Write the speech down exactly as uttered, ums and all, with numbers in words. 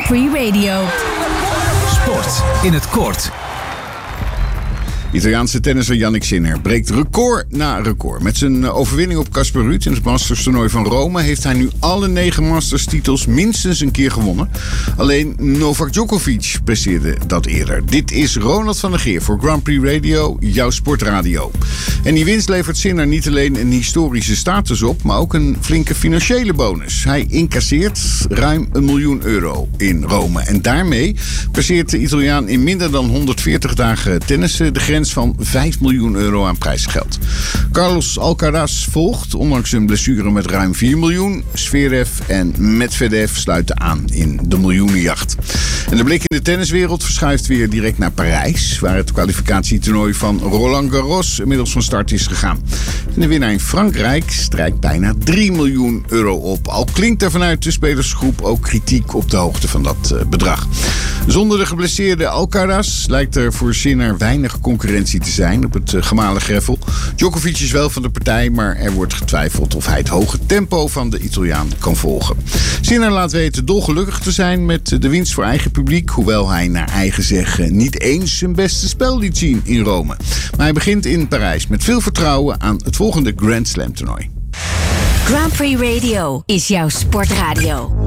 Prix Radio. Sport in het kort. Italiaanse tennisser Jannik Sinner breekt record na record. Met zijn overwinning op Casper Ruud in het Masters toernooi van Rome heeft hij nu alle negen Masters titels minstens een keer gewonnen. Alleen Novak Djokovic presteerde dat eerder. Dit is Ronald van der Geer voor Grand Prix Radio, jouw sportradio. En die winst levert Sinner niet alleen een historische status op, maar ook een flinke financiële bonus. Hij incasseert ruim een miljoen euro in Rome. En daarmee passeert de Italiaan in minder dan honderdveertig dagen tennissen de grens van vijf miljoen euro aan prijsgeld. Carlos Alcaraz volgt, ondanks een blessure met ruim vier miljoen. Zverev en Medvedev sluiten aan in de miljoenenjacht. En de blik in de tenniswereld verschuift weer direct naar Parijs, waar het kwalificatietoernooi van Roland Garros inmiddels van start is gegaan. En de winnaar in Frankrijk strijkt bijna drie miljoen euro op. Al klinkt er vanuit de spelersgroep ook kritiek op de hoogte van dat uh, bedrag. Zonder de geblesseerde Alcaraz lijkt er voor Sinner weinig concurrentie te zijn op het uh, gemalen greffel. Djokovic is wel van de partij, maar er wordt getwijfeld of hij het hoge tempo van de Italiaan kan volgen. Sinner laat weten dolgelukkig te zijn met de winst voor eigen publiek, hoewel hij naar eigen zeggen niet eens zijn beste spel liet zien in Rome. Maar hij begint in Parijs met veel vertrouwen aan het volgende Grand Slam toernooi. Grand Prix Radio is jouw sportradio.